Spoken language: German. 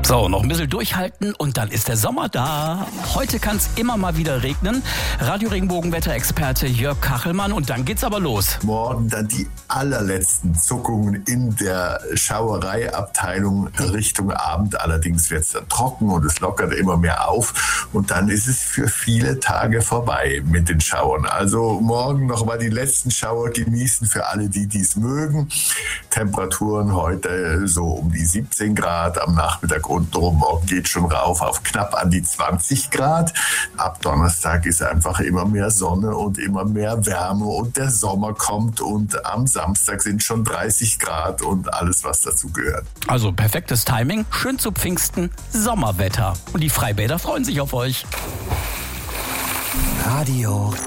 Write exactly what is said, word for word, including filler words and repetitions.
So, noch ein bisschen durchhalten und dann ist der Sommer da. Heute kann es immer mal wieder regnen. Radio-Regenbogen-Wetterexperte Jörg Kachelmann und dann geht's aber los. Morgen dann die allerletzten Zuckungen in der Schauereiabteilung Richtung Abend. Allerdings wird es dann trocken und es lockert immer mehr auf. Und dann ist es für viele Tage vorbei mit den Schauern. Also morgen noch mal die letzten Schauer genießen für alle, die dies mögen. Temperaturen heute so um die siebzehn Grad, am Nachmittag und morgen geht schon rauf auf knapp an die zwanzig Grad. Ab Donnerstag ist einfach immer mehr Sonne und immer mehr Wärme und der Sommer kommt und am Samstag sind schon dreißig Grad und alles, was dazu gehört. Also perfektes Timing, schön zu Pfingsten, Sommerwetter. Und die Freibäder freuen sich auf euch. Radio